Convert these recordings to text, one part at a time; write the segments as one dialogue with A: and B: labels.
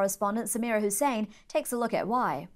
A: correspondent Samira Hussein takes a look at why.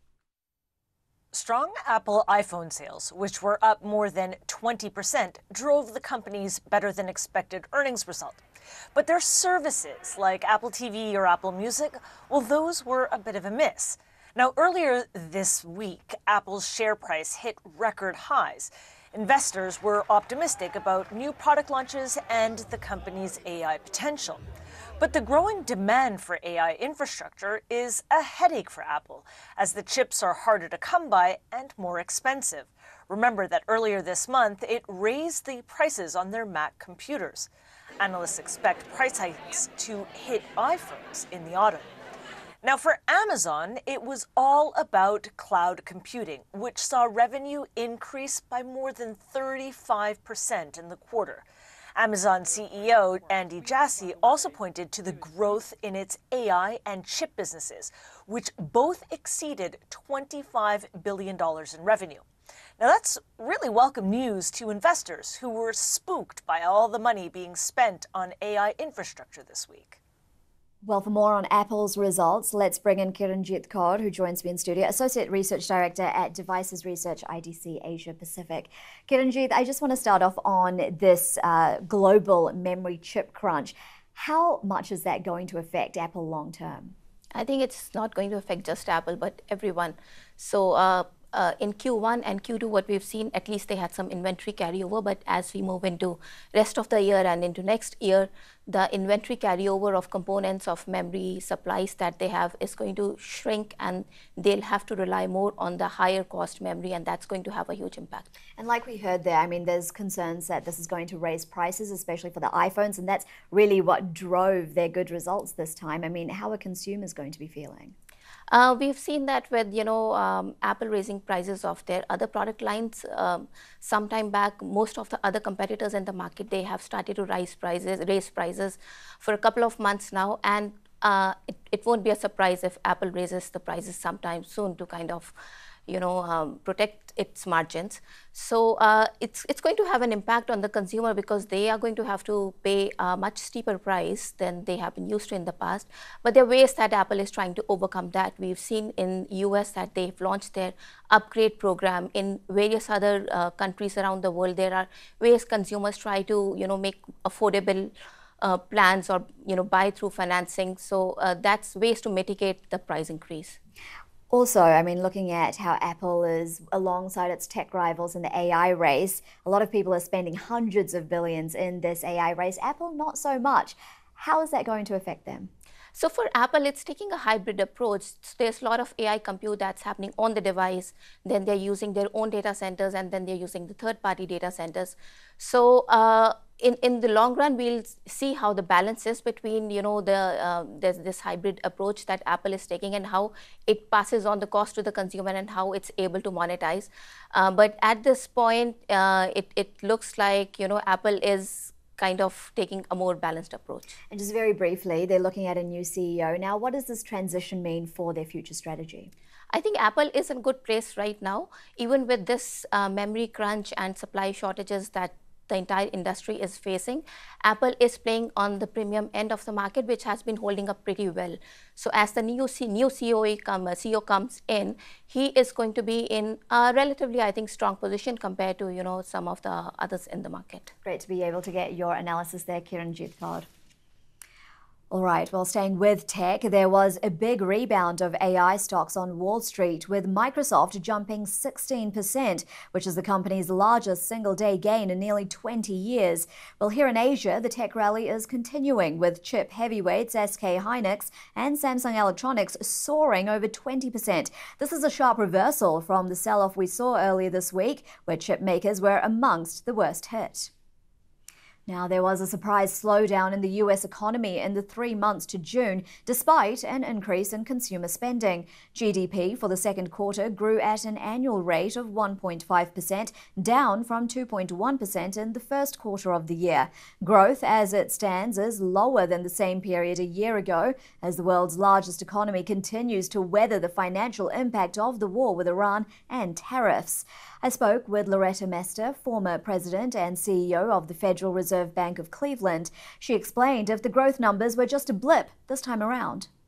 B: Strong Apple iPhone sales, which were up more than 20%, drove the company's better-than-expected earnings result. But their services, like Apple TV or Apple Music, well, those were a bit of a miss. Now, earlier this week, Apple's share price hit record highs. Investors were optimistic about new product launches and the company's AI potential. But the growing demand for AI infrastructure is a headache for Apple, as the chips are harder to come by and more expensive. Remember that earlier this month, it raised the prices on their Mac computers. Analysts expect price hikes to hit iPhones in the autumn. Now, for Amazon, it was all about cloud computing, which saw revenue increase by more than 35% in the quarter. Amazon CEO Andy Jassy also pointed to the growth in its AI and chip businesses, which both exceeded $25 billion in revenue. Now, that's really welcome news to investors who were spooked by all the money being spent on AI infrastructure this week.
A: Well, for more on Apple's results, let's bring in Kiranjit Kaur, who joins me in studio, Associate Research Director at Devices Research IDC Asia Pacific. Kiranjit, I just want to start off on this global memory chip crunch. How much is that going to affect Apple long term?
C: I think it's not going to affect just Apple, but everyone. So in Q1 and Q2, what we've seen, at least they had some inventory carryover. But as we move into rest of the year and into next year, the inventory carryover of components of memory supplies that they have is going to shrink, and they'll have to rely more on the higher cost memory, and that's going to have a huge impact.
A: And like we heard there, I mean, there's concerns that this is going to raise prices, especially for the iPhones, and that's really what drove their good results this time. I mean, how are consumers going to be feeling?
C: We've seen that with, Apple raising prices of their other product lines. Some time back, most of the other competitors in the market, they have started to raise prices for a couple of months now. And it won't be a surprise if Apple raises the prices sometime soon to kind of, protect its margins. So it's going to have an impact on the consumer because they are going to have to pay a much steeper price than they have been used to in the past. But there are ways that Apple is trying to overcome that. We've seen in US that they've launched their upgrade program. In various other countries around the world, there are ways consumers try to, make affordable plans or, buy through financing. So that's ways to mitigate the price increase.
A: Also, I mean, looking at how Apple is alongside its tech rivals in the AI race, a lot of people are spending hundreds of billions in this AI race. Apple, not so much. How is that going to affect them?
C: So for Apple, it's taking a hybrid approach. There's a lot of AI compute that's happening on the device. Then they're using their own data centers, and then they're using the third-party data centers. So in the long run, we'll see how the balance is between, there's this hybrid approach that Apple is taking and how it passes on the cost to the consumer and how it's able to monetize. But at this point, it looks like, Apple is kind of taking a more balanced approach.
A: And just very briefly, they're looking at a new CEO. Now, what does this transition mean for their future strategy?
C: I think Apple is in a good place right now, even with this memory crunch and supply shortages that the entire industry is facing. Apple is playing on the premium end of the market, which has been holding up pretty well. So as the new CEO comes in, he is going to be in a relatively, I think, strong position compared to, some of the others in the market.
A: Great to be able to get your analysis there, Kiranjit Kaur. All right, well, staying with tech, there was a big rebound of AI stocks on Wall Street, with Microsoft jumping 16%, which is the company's largest single-day gain in nearly 20 years. Well, here in Asia, the tech rally is continuing, with chip heavyweights SK Hynix and Samsung Electronics soaring over 20%. This is a sharp reversal from the sell-off we saw earlier this week, where chip makers were amongst the worst hit. Now, there was a surprise slowdown in the US economy in the 3 months to June, despite an increase in consumer spending. GDP for the second quarter grew at an annual rate of 1.5%, down from 2.1% in the first quarter of the year. Growth, as it stands, is lower than the same period a year ago, as the world's largest economy continues to weather the financial impact of the war with Iran and tariffs. I spoke with Loretta Mester, former president and CEO of the Federal Reserve Bank of Cleveland. She explained if the growth numbers were just a blip this time around.